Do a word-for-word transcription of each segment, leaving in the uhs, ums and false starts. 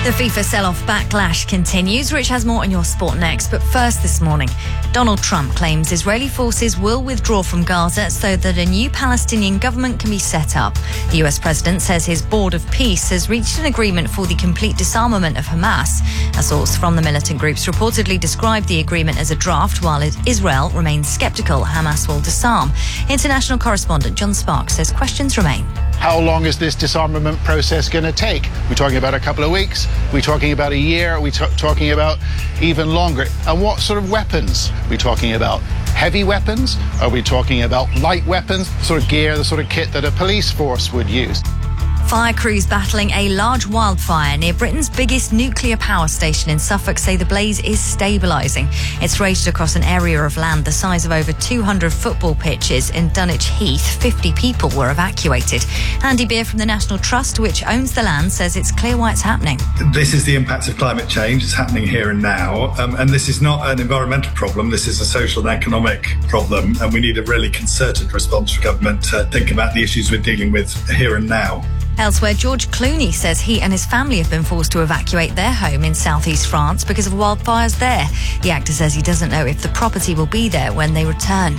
The FIFA sell-off backlash continues. Rich has more on your sport next. But first this morning, Donald Trump claims Israeli forces will withdraw from Gaza so that a new Palestinian government can be set up. The U S president says his board of peace has reached an agreement for the complete disarmament of Hamas. A source from the militant groups reportedly described the agreement as a draft, while Israel remains sceptical Hamas will disarm. International correspondent John Sparks says questions remain. How long is this disarmament process going to take? We're talking about a couple of weeks. We're talking about a year. We're t- talking about even longer. And what sort of weapons are we talking about? Heavy weapons? Are we talking about light weapons? The sort of gear, the sort of kit that a police force would use. Fire crews battling a large wildfire near Britain's biggest nuclear power station in Suffolk say the blaze is stabilising. It's raged across an area of land the size of over two hundred football pitches in Dunwich Heath. fifty people were evacuated. Andy Beer from the National Trust, which owns the land, says it's clear why it's happening. This is the impact of climate change. It's happening here and now. Um, and this is not an environmental problem. This is a social and economic problem. And we need a really concerted response from government to think about the issues we're dealing with here and now. Elsewhere, George Clooney says he and his family have been forced to evacuate their home in southeast France because of wildfires there. The actor says he doesn't know if the property will be there when they return.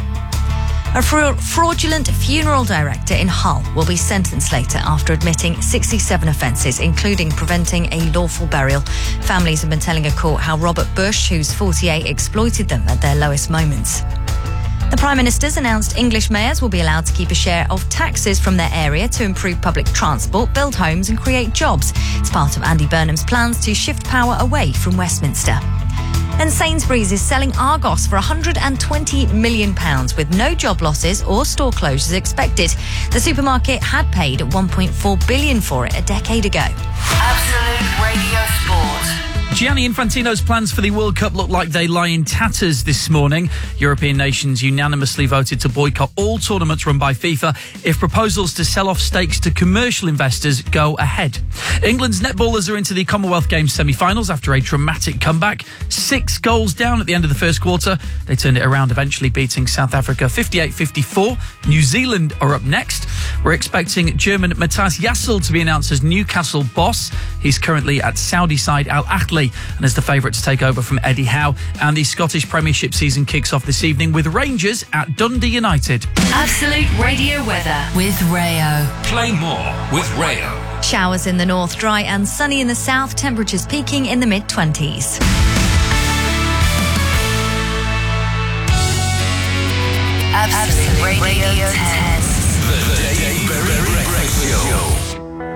A fra- fraudulent funeral director in Hull will be sentenced later after admitting sixty-seven offences, including preventing a lawful burial. Families have been telling a court how Robert Bush, who's forty-eight, exploited them at their lowest moments. The Prime Minister's announced English mayors will be allowed to keep a share of taxes from their area to improve public transport, build homes and create jobs. It's part of Andy Burnham's plans to shift power away from Westminster. And Sainsbury's is selling Argos for one hundred twenty million pounds with no job losses or store closures expected. The supermarket had paid one point four billion pounds for it a decade ago. Absolute Radio Sport. Gianni Infantino's plans for the World Cup look like they lie in tatters this morning. European nations unanimously voted to boycott all tournaments run by FIFA if proposals to sell off stakes to commercial investors go ahead. England's netballers are into the Commonwealth Games semi-finals after a dramatic comeback. Six goals down at the end of the first quarter. They turned it around, eventually beating South Africa fifty-eight fifty-four. New Zealand are up next. We're expecting German Matthias Jassel to be announced as Newcastle boss. He's currently at Saudi side Al Ahly and is the favourite to take over from Eddie Howe. And the Scottish Premiership season kicks off this evening with Rangers at Dundee United. Absolute Radio weather with Rayo. Play more with Rayo. Showers in the north, dry and sunny in the south. Temperatures peaking in the mid-twenties. Absolute Radio ten. The